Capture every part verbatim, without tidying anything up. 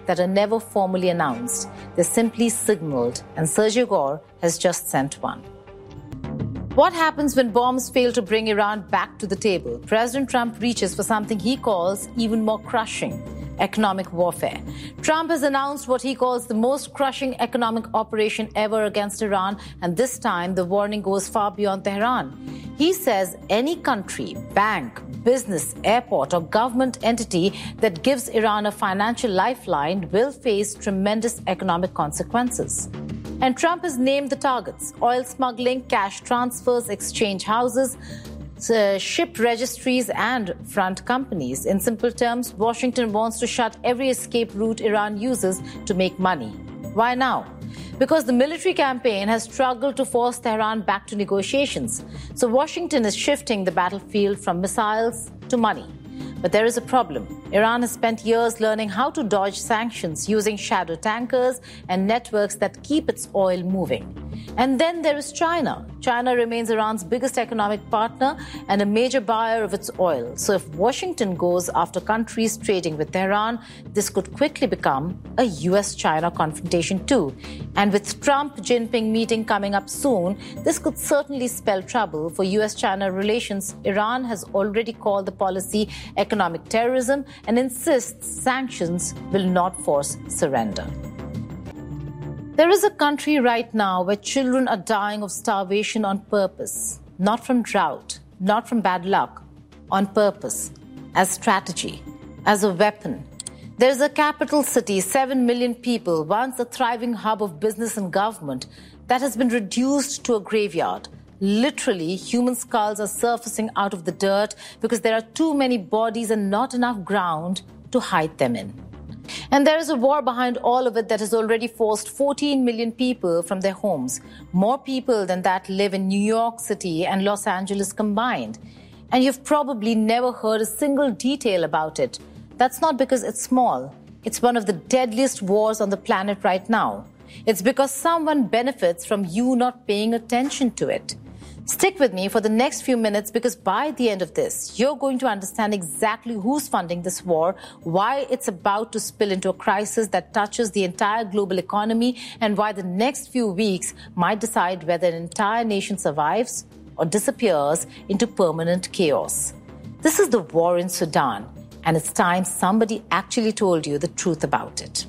that are never formally announced. They're simply signaled, and Sergio Gore has just sent one. What happens when bombs fail to bring Iran back to the table? President Trump reaches for something he calls even more crushing: economic warfare. Trump has announced what he calls the most crushing economic operation ever against Iran, and this time the warning goes far beyond Tehran. He says any country, bank, business, airport or government entity that gives Iran a financial lifeline will face tremendous economic consequences. And Trump has named the targets: oil smuggling, cash transfers, exchange houses, Uh, ship registries and front companies. In simple terms, Washington wants to shut every escape route Iran uses to make money. Why now? Because the military campaign has struggled to force Tehran back to negotiations. So Washington is shifting the battlefield from missiles to money. But there is a problem. Iran has spent years learning how to dodge sanctions using shadow tankers and networks that keep its oil moving. And then there is China. China remains Iran's biggest economic partner and a major buyer of its oil. So if Washington goes after countries trading with Tehran, this could quickly become a U S China confrontation too. And with Trump-Jinping meeting coming up soon, this could certainly spell trouble for U S China relations. Iran has already called the policy economic terrorism and insists sanctions will not force surrender. There is a country right now where children are dying of starvation on purpose, not from drought, not from bad luck, on purpose, as strategy, as a weapon. There's a capital city, seven million people, once a thriving hub of business and government, that has been reduced to a graveyard. Literally, human skulls are surfacing out of the dirt because there are too many bodies and not enough ground to hide them in. And there is a war behind all of it that has already forced fourteen million people from their homes. More people than that live in New York City and Los Angeles combined. And you've probably never heard a single detail about it. That's not because it's small. It's one of the deadliest wars on the planet right now. It's because someone benefits from you not paying attention to it. Stick with me for the next few minutes, because by the end of this, you're going to understand exactly who's funding this war, why it's about to spill into a crisis that touches the entire global economy, and why the next few weeks might decide whether an entire nation survives or disappears into permanent chaos. This is the war in Sudan, and it's time somebody actually told you the truth about it.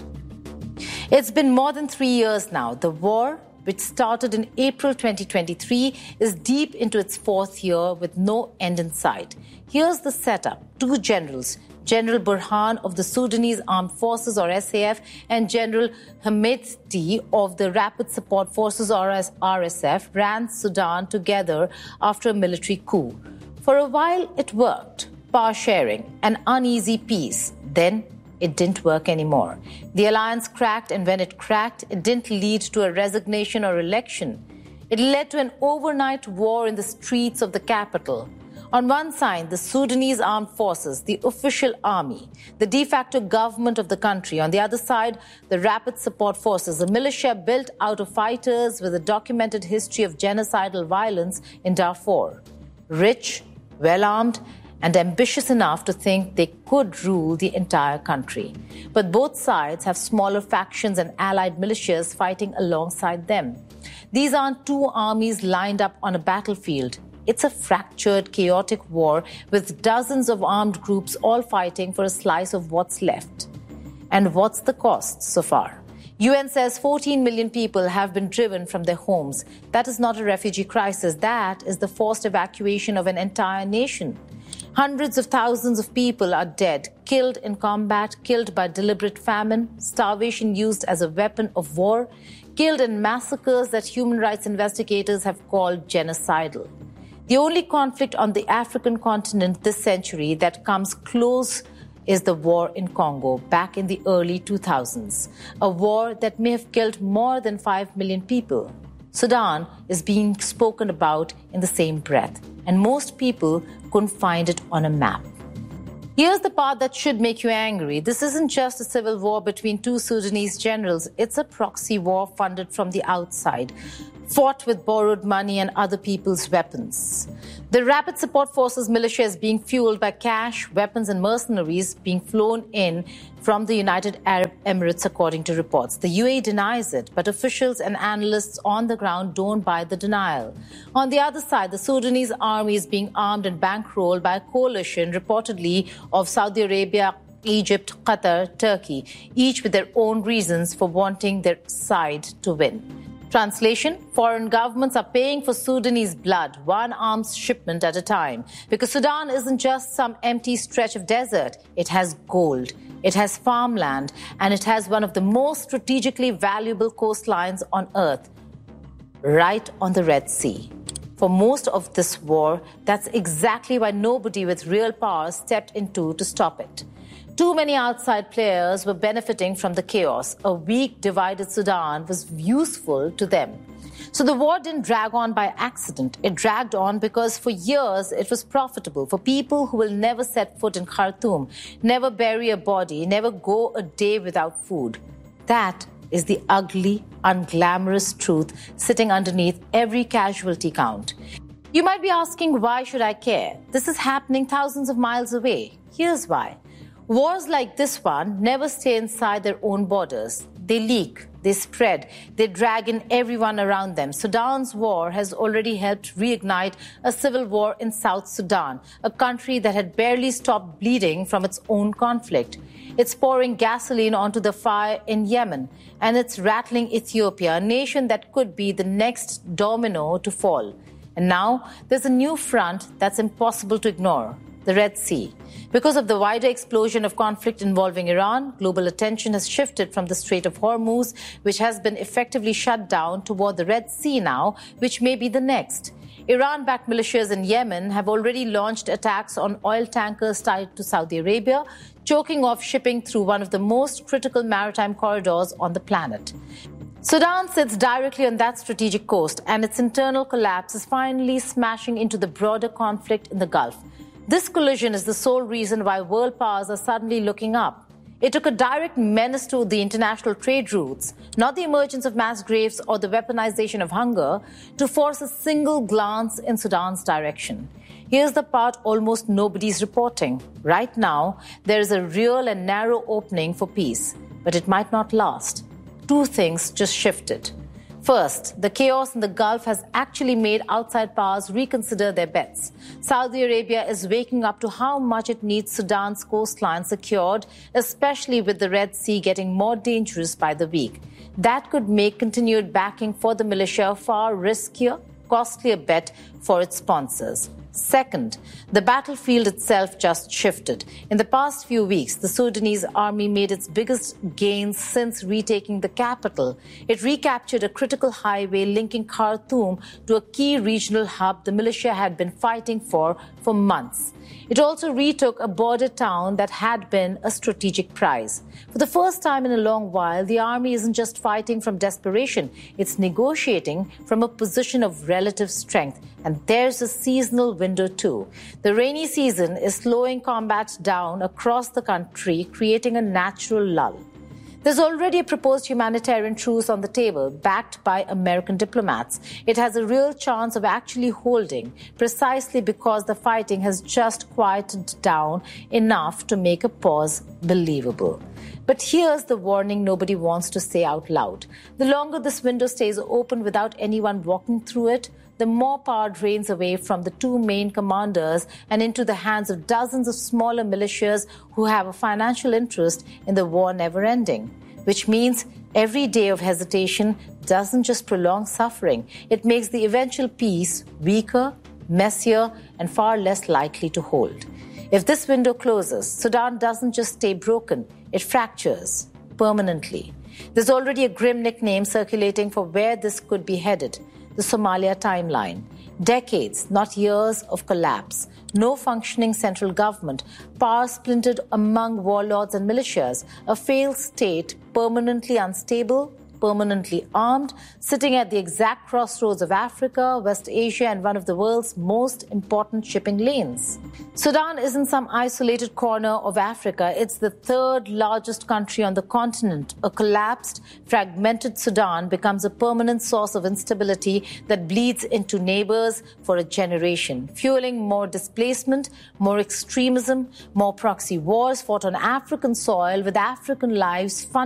It's been more than three years now. The war, which started in April twenty twenty-three, is deep into its fourth year with no end in sight. Here's the setup. Two generals, General Burhan of the Sudanese Armed Forces, or S A F, and General Hemedti of the Rapid Support Forces, or R S F, ran Sudan together after a military coup. For a while, it worked. Power sharing, an uneasy peace. Then it didn't work anymore. The alliance cracked, and when it cracked, it didn't lead to a resignation or election. It led to an overnight war in the streets of the capital. On one side, the Sudanese Armed Forces, the official army, the de facto government of the country. On the other side, the Rapid Support Forces, a militia built out of fighters with a documented history of genocidal violence in Darfur. Rich, well-armed, and ambitious enough to think they could rule the entire country. But both sides have smaller factions and allied militias fighting alongside them. These aren't two armies lined up on a battlefield. It's a fractured, chaotic war with dozens of armed groups all fighting for a slice of what's left. And what's the cost so far? U N says fourteen million people have been driven from their homes. That is not a refugee crisis. That is the forced evacuation of an entire nation. Hundreds of thousands of people are dead, killed in combat, killed by deliberate famine, starvation used as a weapon of war, killed in massacres that human rights investigators have called genocidal. The only conflict on the African continent this century that comes close is the war in Congo back in the early two thousands, a war that may have killed more than five million people. Sudan is being spoken about in the same breath, and most people couldn't find it on a map. Here's the part that should make you angry. This isn't just a civil war between two Sudanese generals. It's a proxy war funded from the outside. fought with borrowed money and other people's weapons. The Rapid Support Forces militia is being fueled by cash, weapons and mercenaries being flown in from the United Arab Emirates, according to reports. The U A E denies it, but officials and analysts on the ground don't buy the denial. On the other side, the Sudanese army is being armed and bankrolled by a coalition, reportedly of Saudi Arabia, Egypt, Qatar, Turkey, each with their own reasons for wanting their side to win. Translation: foreign governments are paying for Sudanese blood, one arms shipment at a time. Because Sudan isn't just some empty stretch of desert. It has gold, it has farmland, and it has one of the most strategically valuable coastlines on earth, right on the Red Sea. For most of this war, that's exactly why nobody with real power stepped into to stop it. Too many outside players were benefiting from the chaos. A weak, divided Sudan was useful to them. So the war didn't drag on by accident. It dragged on because for years it was profitable for people who will never set foot in Khartoum, never bury a body, never go a day without food. That is the ugly, unglamorous truth sitting underneath every casualty count. You might be asking, why should I care? This is happening thousands of miles away. Here's why. Wars like this one never stay inside their own borders. They leak, they spread, they drag in everyone around them. Sudan's war has already helped reignite a civil war in South Sudan, a country that had barely stopped bleeding from its own conflict. It's pouring gasoline onto the fire in Yemen, and it's rattling Ethiopia, a nation that could be the next domino to fall. And now there's a new front that's impossible to ignore: the Red Sea. Because of the wider explosion of conflict involving Iran, global attention has shifted from the Strait of Hormuz, which has been effectively shut down, toward the Red Sea now, which may be the next. Iran-backed militias in Yemen have already launched attacks on oil tankers tied to Saudi Arabia, choking off shipping through one of the most critical maritime corridors on the planet. Sudan sits directly on that strategic coast, and its internal collapse is finally smashing into the broader conflict in the Gulf. This collision is the sole reason why world powers are suddenly looking up. It took a direct menace to the international trade routes, not the emergence of mass graves or the weaponization of hunger, to force a single glance in Sudan's direction. Here's the part almost nobody's reporting. Right now, there is a real and narrow opening for peace, but it might not last. Two things just shifted. First, the chaos in the Gulf has actually made outside powers reconsider their bets. Saudi Arabia is waking up to how much it needs Sudan's coastline secured, especially with the Red Sea getting more dangerous by the week. That could make continued backing for the militia a far riskier, costlier bet for its sponsors. Second, the battlefield itself just shifted. In the past few weeks, the Sudanese army made its biggest gains since retaking the capital. It recaptured a critical highway linking Khartoum to a key regional hub the militia had been fighting for for months. It also retook a border town that had been a strategic prize. For the first time in a long while, the army isn't just fighting from desperation, it's negotiating from a position of relative strength. And there's a seasonal window too. The rainy season is slowing combat down across the country, creating a natural lull. There's already a proposed humanitarian truce on the table, backed by American diplomats. It has a real chance of actually holding, precisely because the fighting has just quieted down enough to make a pause believable. But here's the warning nobody wants to say out loud. The longer this window stays open without anyone walking through it, the more power drains away from the two main commanders and into the hands of dozens of smaller militias who have a financial interest in the war never ending. Which means every day of hesitation doesn't just prolong suffering, it makes the eventual peace weaker, messier, and far less likely to hold. If this window closes, Sudan doesn't just stay broken, it fractures permanently. There's already a grim nickname circulating for where this could be headed: the Somalia timeline. Decades, not years, of collapse. No functioning central government. Power splintered among warlords and militias. A failed state, permanently unstable, permanently armed, sitting at the exact crossroads of Africa, West Asia, and one of the world's most important shipping lanes. Sudan isn't some isolated corner of Africa. It's the third largest country on the continent. A collapsed, fragmented Sudan becomes a permanent source of instability that bleeds into neighbors for a generation, fueling more displacement, more extremism, more proxy wars fought on African soil with African lives